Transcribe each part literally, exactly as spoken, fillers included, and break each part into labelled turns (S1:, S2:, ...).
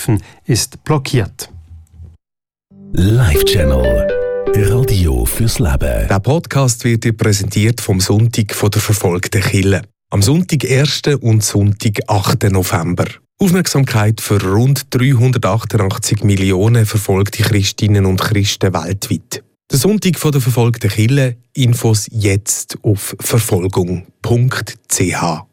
S1: Streifen ist blockiert.
S2: Live-Channel. Radio fürs Leben.
S3: Der Podcast wird dir präsentiert vom Sonntag von der verfolgten Kirche. Am Sonntag ersten und Sonntag achten November. Aufmerksamkeit für rund dreihundertachtundachtzig Millionen verfolgte Christinnen und Christen weltweit. Der Sonntag von der verfolgten Kirche. Infos jetzt auf verfolgung punkt c h.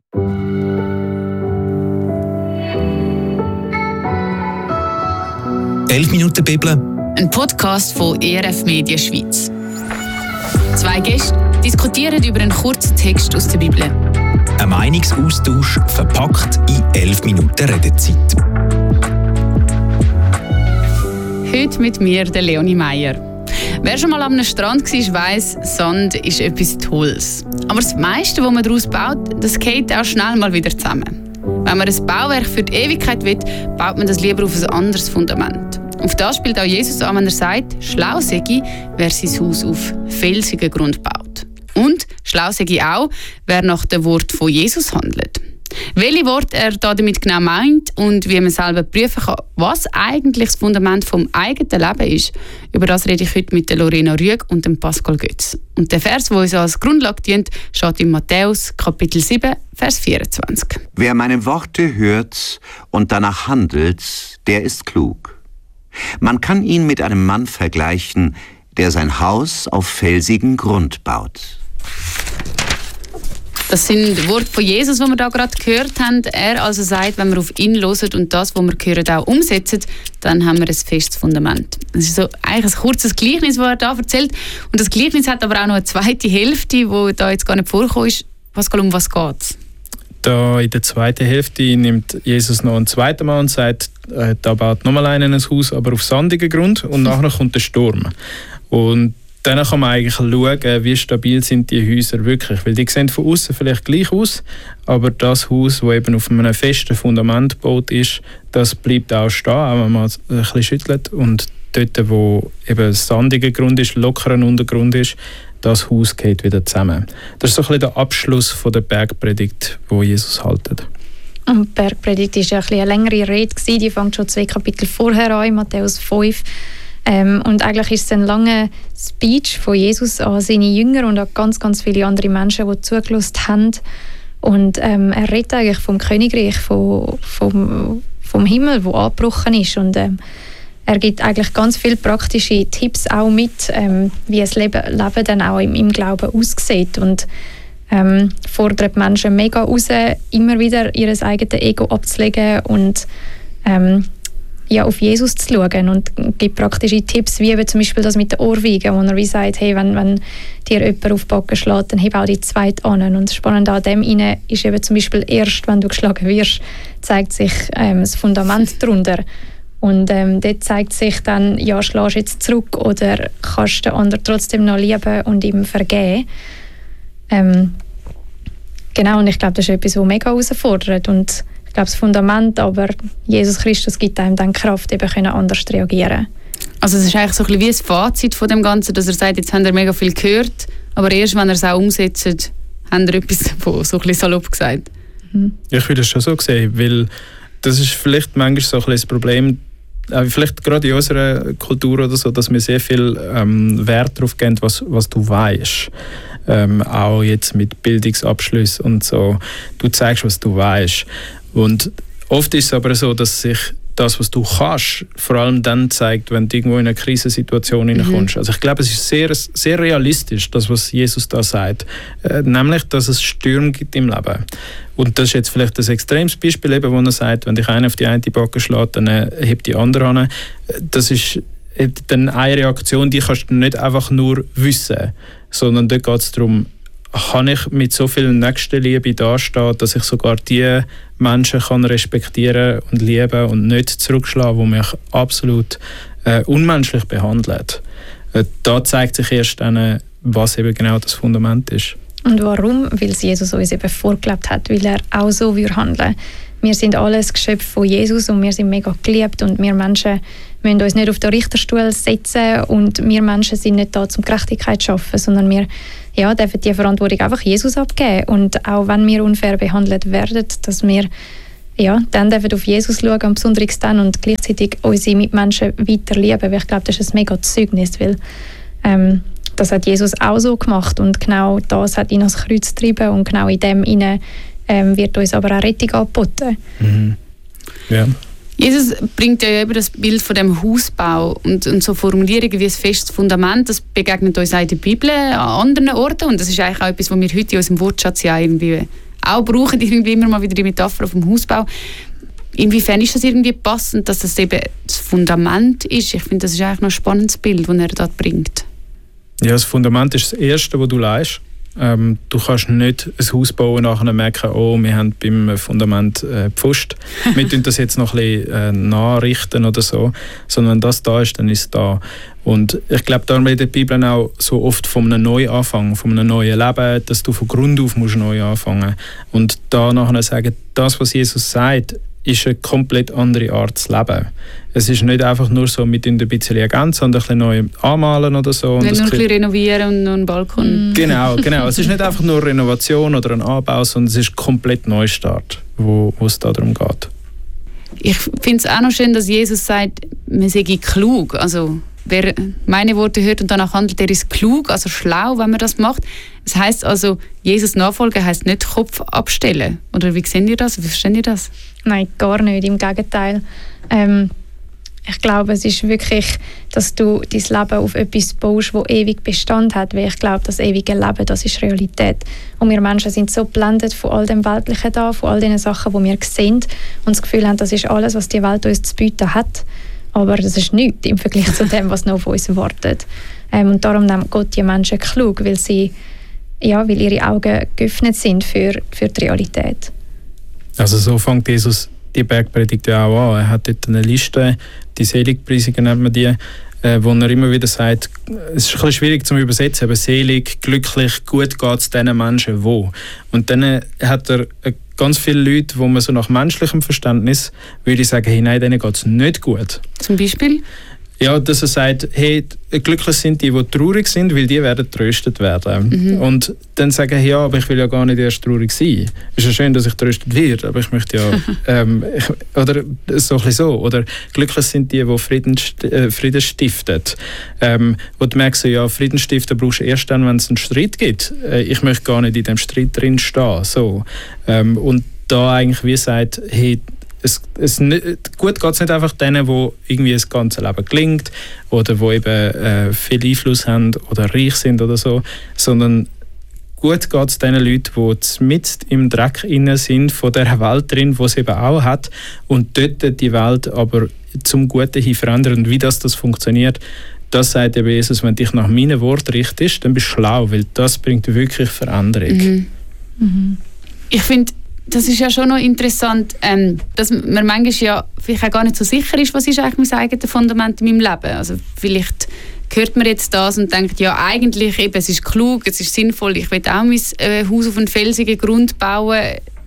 S2: elf Minuten Bibel.
S4: Ein Podcast von E R F Media Schweiz. Zwei Gäste diskutieren über einen kurzen Text aus der Bibel.
S2: Ein Meinungsaustausch verpackt in elf Minuten Redezeit.
S4: Heute mit mir, der Leonie Meier. Wer schon mal am Strand war, weiss, Sand ist etwas Tolles. Aber das meiste, was man daraus baut, das geht auch schnell mal wieder zusammen. Wenn man ein Bauwerk für die Ewigkeit will, baut man das lieber auf ein anderes Fundament. Auf das spielt auch Jesus an, wenn er sagt, schlau sei, wer sein Haus auf felsigen Grund baut. Und schlau sei auch, wer nach dem Wort von Jesus handelt. Welche Worte er damit genau meint und wie man selber prüfen kann, was eigentlich das Fundament vom eigenen Leben ist, über das rede ich heute mit der Lorena Rüegg und dem Pascal Götz. Und der Vers, der uns als Grundlage dient, steht in Matthäus Kapitel sieben, Vers vierundzwanzig.
S5: Wer meine Worte hört und danach handelt, der ist klug. Man kann ihn mit einem Mann vergleichen, der sein Haus auf felsigen Grund baut.
S4: Das sind Worte von Jesus, die wir da gerade gehört haben. Er also sagt, wenn wir auf ihn hören und das, was wir hören, auch umsetzen, dann haben wir ein festes Fundament. Das ist so eigentlich ein kurzes Gleichnis, das er da erzählt. Und das Gleichnis hat aber auch noch eine zweite Hälfte, die da jetzt gar nicht vorgekommen ist. Pascal, um was geht es?
S6: Da in der zweiten Hälfte nimmt Jesus noch einen zweiten Mal und sagt, äh, da baut nochmal einer ein Haus, aber auf sandigen Grund, und nachher kommt der Sturm. Und dann kann man eigentlich schauen, wie stabil sind die Häuser wirklich. Weil die sehen von außen vielleicht gleich aus, aber das Haus, das eben auf einem festen Fundament gebaut ist, das bleibt auch stehen, auch wenn man es ein bisschen schüttelt. Und dort, wo eben sandiger Grund ist, lockerer Untergrund ist, das Haus geht wieder zusammen. Das ist so ein bisschen der Abschluss von der Bergpredigt, die Jesus hält.
S7: Und die Bergpredigt war ja ein bisschen eine längere Rede, die fängt schon zwei Kapitel vorher an, in Matthäus fünf. Ähm, und eigentlich ist es ein langer Speech von Jesus an seine Jünger und an ganz, ganz viele andere Menschen, die zugelassen haben. Und ähm, er redet eigentlich vom Königreich, vom, vom, vom Himmel, der angebrochen ist. Und ähm, er gibt eigentlich ganz viele praktische Tipps auch mit, ähm, wie das Leben, Leben dann auch im, im Glauben aussieht. Und ähm, fordert Menschen mega raus, immer wieder ihr eigenes Ego abzulegen und ähm, ja, auf Jesus zu schauen, und gibt praktische Tipps, wie eben zum Beispiel das mit den Ohrweigen, wo er wie sagt, hey, wenn, wenn dir jemand auf die Backen schlägt, dann heb auch die zweite an. Und das Spannende an dem inne ist eben zum Beispiel, erst wenn du geschlagen wirst, zeigt sich ähm, das Fundament darunter. Und ähm, dort zeigt sich dann, ja, schlägst du jetzt zurück oder kannst du den anderen trotzdem noch lieben und ihm vergeben. Ähm, genau, und ich glaube, das ist etwas, was mega herausfordert. Und ich glaube, das Fundament, aber Jesus Christus gibt einem dann Kraft, eben können anders reagieren.
S4: Also es ist eigentlich so ein bisschen wie ein Fazit von dem Ganzen, dass er sagt, jetzt habt ihr mega viel gehört, aber erst wenn ihr es auch umsetzt, habt ihr etwas von, so ein bisschen salopp gesagt.
S6: Mhm. Ich würde es schon so sehen, weil das ist vielleicht manchmal so ein bisschen das Problem, vielleicht gerade in unserer Kultur oder so, dass wir sehr viel ähm, Wert darauf geben, was, was du weißt. Ähm, auch jetzt mit Bildungsabschlüssen und so. Du zeigst, was du weißt. Und oft ist es aber so, dass sich das, was du kannst, vor allem dann zeigt, wenn du irgendwo in eine Krisensituation hineinkommst. Mhm. Also ich glaube, es ist sehr, sehr realistisch, das, was Jesus da sagt. Äh, nämlich, dass es Stürme gibt im Leben. Und das ist jetzt vielleicht ein extremes Beispiel, eben, wo er sagt, wenn dich einer auf die eine Backe schlägt, dann äh, hebt die andere an. Das ist dann eine Reaktion, die kannst du nicht einfach nur wissen, sondern dort geht es darum, kann ich mit so viel Nächstenliebe dastehen, dass ich sogar die Menschen kann respektieren und lieben und nicht zurückschlagen, die mich absolut äh, unmenschlich behandeln. Äh, da zeigt sich erst dann, was eben genau das Fundament ist.
S7: Und warum? Weil es Jesus uns eben vorgelebt hat, weil er auch so handeln würde. Wir sind alles Geschöpfe von Jesus und wir sind mega geliebt und wir Menschen müssen uns nicht auf den Richterstuhl setzen und wir Menschen sind nicht da, um Gerechtigkeit zu schaffen, sondern wir ja, dürfen die Verantwortung einfach Jesus abgeben. Und auch wenn wir unfair behandelt werden, dass wir ja, dann dürfen auf Jesus schauen, und besonders dann, und gleichzeitig unsere Mitmenschen weiter lieben, weil ich glaube, das ist ein mega Zeugnis, weil ähm, das hat Jesus auch so gemacht und genau das hat ihn ans Kreuz getrieben und genau in dem hinein ähm, wird uns aber auch Rettung angeboten.
S6: Mhm. Ja.
S4: Jesus bringt ja über das Bild von dem Hausbau und, und so Formulierungen wie ein festes Fundament, das begegnet uns auch in der Bibel an anderen Orten und das ist eigentlich auch etwas, was wir heute in unserem Wortschatz ja irgendwie auch brauchen, irgendwie immer mal wieder die Metapher vom Hausbau. Inwiefern ist das irgendwie passend, dass das eben das Fundament ist? Ich finde, das ist eigentlich noch ein spannendes Bild, das er dort bringt.
S6: Ja, das Fundament ist das Erste, was du leistest. Ähm, du kannst nicht ein Haus bauen und nachher merken, oh, wir haben beim Fundament äh, gepfuscht. Wir tun das jetzt noch ein bisschen äh, nachrichten oder so. Sondern wenn das da ist, dann ist es da. Und ich glaube, darum in der Bibel auch so oft von einem Neuanfang, von einem neuen Leben, dass du von Grund auf musst neu anfangen. Und da nachher sagen, das, was Jesus sagt, ist eine komplett andere Art zu leben. Es ist nicht einfach nur so, mit ein bisschen ergänzen, sondern ein bisschen neu anmalen oder so.
S4: Nicht nur ein bisschen
S6: Kind...
S4: renovieren und noch einen Balkon.
S6: Genau, genau. Es ist nicht einfach nur Renovation oder ein Anbau, sondern es ist komplett Neustart, wo, wo es darum geht.
S4: Ich finde es auch noch schön, dass Jesus sagt, man sei klug. Also wer meine Worte hört und danach handelt, der ist klug, also schlau, wenn man das macht. Das heisst also, Jesus nachfolgen heisst nicht Kopf abstellen. Oder wie seht ihr das? Wie versteht ihr das?
S7: Nein, gar nicht. Im Gegenteil. Ähm, ich glaube, es ist wirklich, dass du dein Leben auf etwas baust, das ewig Bestand hat. Weil ich glaube, das ewige Leben, das ist Realität. Und wir Menschen sind so geblendet von all dem Weltlichen da, von all den Sachen, die wir sehen und das Gefühl haben, das ist alles, was die Welt uns zu bieten hat. Aber das ist nichts im Vergleich zu dem, was noch auf uns wartet. Ähm, und darum nimmt Gott die Menschen klug, weil, sie, ja, weil ihre Augen geöffnet sind für, für die Realität.
S6: Also so fängt Jesus die Bergpredigt ja auch an. Er hat dort eine Liste, die Seligpreisungen nennt man die, äh, wo er immer wieder sagt, es ist ein bisschen schwierig zu übersetzen, aber selig, glücklich, gut geht es diesen Menschen wo. Und dann hat er äh, ganz viele Leute, wo man so nach menschlichem Verständnis würde ich sagen, hey, nein, denen geht es nicht gut.
S4: Zum Beispiel?
S6: Ja, dass er sagt, hey, glücklich sind die, die traurig sind, weil die werden tröstet werden. Mhm. Und dann sagen, hey, ja, aber ich will ja gar nicht erst traurig sein. Es ist ja schön, dass ich tröstet werde, aber ich möchte ja, ähm, ich, oder so ein bisschen so. Oder glücklich sind die, die Frieden, äh, Frieden stiften. Ähm, wo du merkst, ja, Frieden stiften brauchst du erst dann, wenn es einen Streit gibt. Äh, ich möchte gar nicht in dem Streit drin stehen. So. Ähm, und da eigentlich wie sagt, hey, Es, es nicht, gut geht es nicht einfach denen, die irgendwie das ganze Leben gelingt oder die eben äh, viel Einfluss haben oder reich sind oder so, sondern gut geht es den Leuten, die mit im Dreck innen sind von dieser Welt drin, die es eben auch hat und dort die Welt aber zum Guten hin verändern. Und wie das, das funktioniert, das sagt eben Jesus, wenn du dich nach meinen Worten richtest, dann bist du schlau, weil das bringt wirklich Veränderung.
S4: Mhm. Mhm. Ich finde, das ist ja schon noch interessant, ähm, dass man manchmal ja vielleicht auch gar nicht so sicher ist, was ist eigentlich mein eigenes Fundament in meinem Leben. Also vielleicht hört man jetzt das und denkt, ja eigentlich eben, es ist klug, es ist sinnvoll, ich will auch mein äh, Haus auf einen felsigen Grund bauen.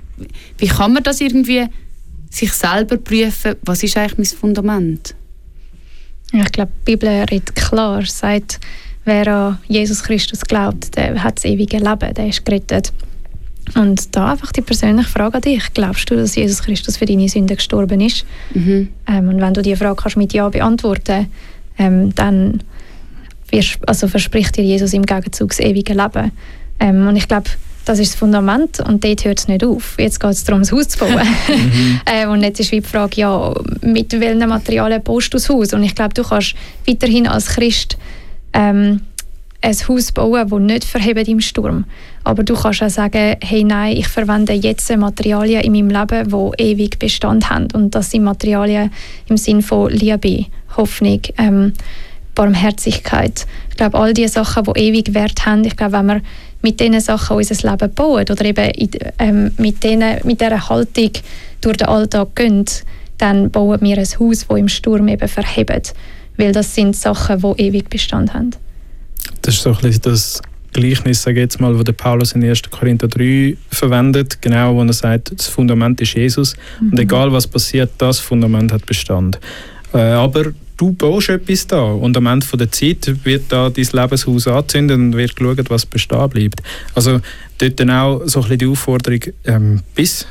S4: Wie kann man das irgendwie sich selber prüfen, was ist eigentlich mein Fundament?
S7: Ich glaube, die Bibel redet klar, sagt, wer an Jesus Christus glaubt, der hat das ewige Leben, der ist gerettet. Und da einfach die persönliche Frage an dich. Glaubst du, dass Jesus Christus für deine Sünden gestorben ist? Mhm. Ähm, und wenn du diese Frage kannst mit Ja beantworten ähm, dann wirst, also verspricht dir Jesus im Gegenzug das ewige Leben. Ähm, und ich glaube, das ist das Fundament und dort hört es nicht auf. Jetzt geht es darum, das Haus zu bauen. mhm. ähm, und jetzt ist die Frage, ja, mit welchen Materialien baust du das Haus? Und ich glaube, du kannst weiterhin als Christ ähm, ein Haus bauen, das nicht verhebt im Sturm. Aber du kannst auch sagen, hey, nein, ich verwende jetzt Materialien in meinem Leben, die ewig Bestand haben. Und das sind Materialien im Sinne von Liebe, Hoffnung, ähm, Barmherzigkeit. Ich glaube, all diese Sachen, die ewig Wert haben, ich glaube, wenn wir mit diesen Sachen unser Leben bauen oder eben in, ähm, mit, denen, mit dieser Haltung durch den Alltag gehen, dann bauen wir ein Haus, das im Sturm eben verhebt. Weil das sind Sachen, die ewig Bestand haben.
S6: Das ist so ein bisschen das Gleichnis, sage ich jetzt mal, das der Paulus in ersten Korinther drei verwendet, genau, wo er sagt, das Fundament ist Jesus mhm. und egal was passiert, das Fundament hat Bestand. Äh, aber du baust etwas da und am Ende der Zeit wird da dein Lebenshaus anzünden und wird geschaut, was bestehen bleibt. Also dort dann auch so ein bisschen die Aufforderung, ähm, bis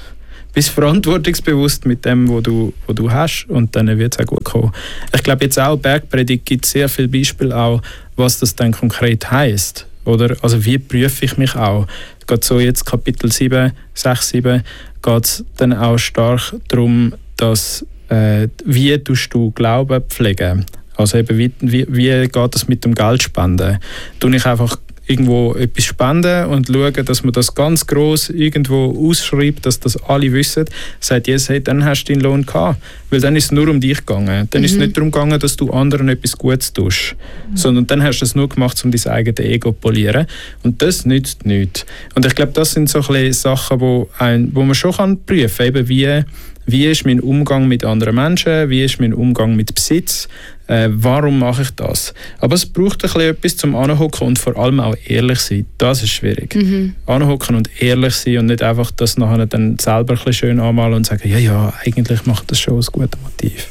S6: bist verantwortungsbewusst mit dem, was du, was du hast, und dann wird es auch gut kommen. Ich glaube, jetzt auch Bergpredigt gibt sehr viele Beispiele auch, was das dann konkret heisst. Oder? Also wie prüfe ich mich auch? Geht so jetzt Kapitel sieben, sechs, sieben, geht es dann auch stark darum, dass äh, wie tust du Glauben pflegen? Also eben, wie, wie, wie geht es mit dem Geldspenden? Tue ich einfach irgendwo etwas spenden und schauen, dass man das ganz gross irgendwo ausschreibt, dass das alle wissen, sagt Jesus, hey, dann hast du deinen Lohn gehabt. Weil dann ist es nur um dich gegangen. Dann mhm. ist es nicht darum gegangen, dass du anderen etwas Gutes tust, mhm. sondern dann hast du es nur gemacht, um dein eigenes Ego zu polieren. Und das nützt nichts. Und ich glaube, das sind so ein bisschen Sachen, wo, ein, wo man schon kann prüfen kann, eben wie Wie ist mein Umgang mit anderen Menschen? Wie ist mein Umgang mit Besitz? Äh, warum mache ich das? Aber es braucht ein bisschen etwas zum Anhocken und vor allem auch ehrlich sein. Das ist schwierig. Mhm. Anhocken und ehrlich sein und nicht einfach das nachher dann selber ein bisschen schön anmalen und sagen, ja, ja, eigentlich macht das schon ein gutes Motiv.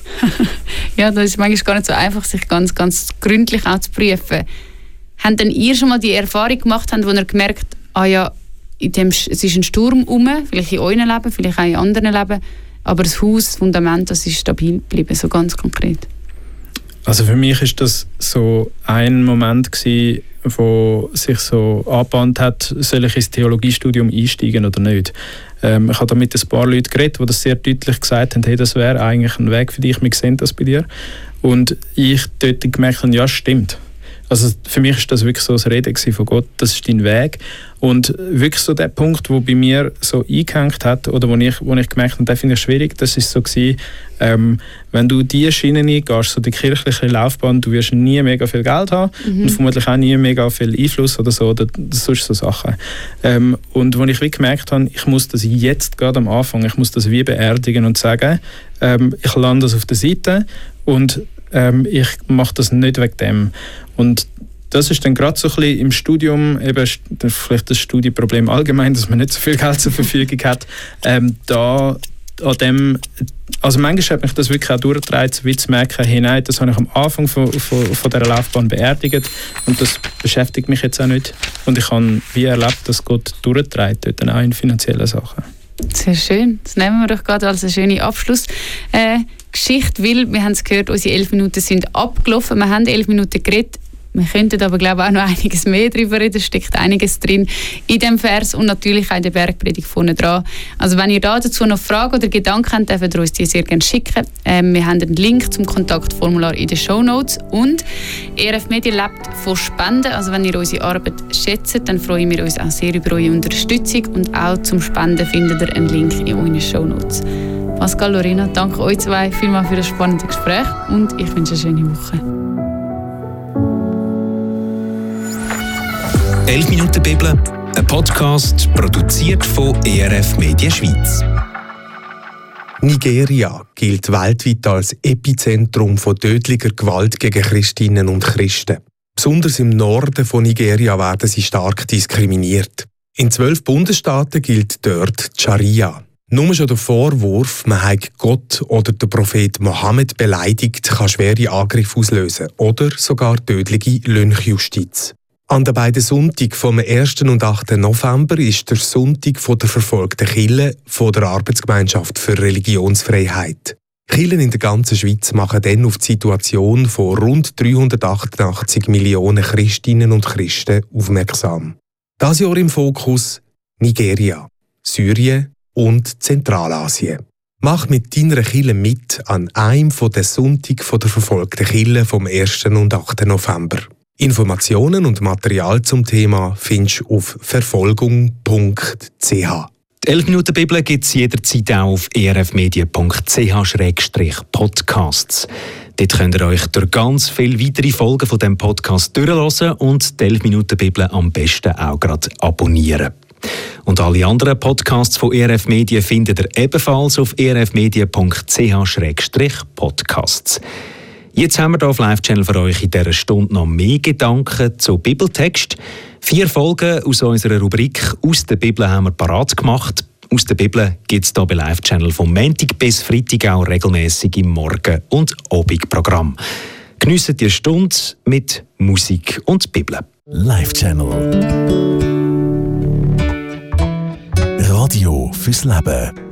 S4: Ja, das ist manchmal gar nicht so einfach, sich ganz, ganz gründlich auch zu prüfen. Habt denn ihr schon mal die Erfahrung gemacht, wo ihr gemerkt habt, ah ja, in dem, es ist ein Sturm herum, vielleicht in eurem Leben, vielleicht auch in anderen Leben, aber das Haus, das Fundament, das ist stabil geblieben, so ganz konkret?
S6: Also für mich ist das so ein Moment gewesen, wo sich so angebahnt hat, soll ich ins Theologiestudium einsteigen oder nicht. Ähm, ich habe da mit ein paar Leuten geredet, die das sehr deutlich gesagt haben, hey, das wäre eigentlich ein Weg für dich, wir sehen das bei dir. Und ich dort gemerkt habe, ja, stimmt. Also für mich war das wirklich so das Reden von Gott, das ist dein Weg. Und wirklich so der Punkt, der bei mir so eingehängt hat, oder wo ich, wo ich gemerkt habe, den finde ich schwierig, das ist so gewesen, ähm, wenn du diese Schiene eingehst, so die kirchliche Laufbahn, du wirst nie mega viel Geld haben mhm. und vermutlich auch nie mega viel Einfluss oder so, oder sonst so Sachen. Ähm, und wo ich wie gemerkt habe, ich muss das jetzt gerade am Anfang, ich muss das wie beerdigen und sagen, ähm, ich lande das auf der Seite und ähm, ich mache das nicht wegen dem. Und das ist dann gerade so ein bisschen im Studium, eben vielleicht das Studienproblem allgemein, dass man nicht so viel Geld zur Verfügung hat, ähm, da an dem, also manchmal hat mich das wirklich auch durchgetragen, wie zu merken, hey, nein, das habe ich am Anfang von, von, von dieser Laufbahn beerdigt und das beschäftigt mich jetzt auch nicht. Und ich habe wie erlebt, dass Gott durchträgt, dort dann auch in finanziellen Sachen.
S4: Sehr schön. Das nehmen wir doch gerade als eine schöne Abschlussgeschichte, äh, weil wir haben es gehört, unsere elf Minuten sind abgelaufen. Wir haben elf Minuten geredet. Wir könnten aber, glaube ich, auch noch einiges mehr darüber reden. Es steckt einiges drin in dem Vers und natürlich auch in der Bergpredigt vorne dran. Also wenn ihr da dazu noch Fragen oder Gedanken habt, dürft ihr uns die sehr gerne schicken. Ähm, wir haben einen Link zum Kontaktformular in den Shownotes. Und E R F Media lebt von Spenden. Also wenn ihr unsere Arbeit schätzt, dann freuen wir uns auch sehr über eure Unterstützung. Und auch zum Spenden findet ihr einen Link in euren Shownotes. Pascal, Lorena, danke euch zwei vielmals für das spannende Gespräch und ich wünsche eine schöne Woche.
S2: elf Minuten Bibel, ein Podcast produziert von E R F Media Schweiz.
S3: Nigeria gilt weltweit als Epizentrum von tödlicher Gewalt gegen Christinnen und Christen. Besonders im Norden von Nigeria werden sie stark diskriminiert. In zwölf Bundesstaaten gilt dort die Scharia. Nur schon der Vorwurf, man habe Gott oder den Prophet Mohammed beleidigt, kann schwere Angriffe auslösen oder sogar tödliche Lynchjustiz. An den beiden Sonntagen vom ersten und achten November ist der Sonntag der verfolgten Kirchen von der Arbeitsgemeinschaft für Religionsfreiheit. Kirchen in der ganzen Schweiz machen dann auf die Situation von rund dreihundertachtundachtzig Millionen Christinnen und Christen aufmerksam. Das Jahr im Fokus Nigeria, Syrien und Zentralasien. Mach mit deiner Kirche mit an einem der Sonntage der verfolgten Kirchen vom ersten und achten November. Informationen und Material zum Thema findest du auf verfolgung punkt c h.
S2: Die elf Minuten Bibel gibt es jederzeit auch auf e r f media punkt c h slash podcasts. Dort könnt ihr euch durch ganz viele weitere Folgen von diesem Podcast durchhören und die elf Minuten Bibel am besten auch gerade abonnieren. Und alle anderen Podcasts von E R F Media findet ihr ebenfalls auf e r f media punkt c h slash podcasts. Jetzt haben wir hier auf Live-Channel für euch in dieser Stunde noch mehr Gedanken zu Bibeltext. Vier Folgen aus unserer Rubrik «Aus der Bibel» haben wir parat gemacht. «Aus der Bibel» gibt es hier bei Live-Channel vom Montag bis Freitag auch regelmäßig im Morgen- und Abendprogramm. Geniessen die Stunde mit Musik und Bibel.
S8: Live-Channel Radio fürs Leben.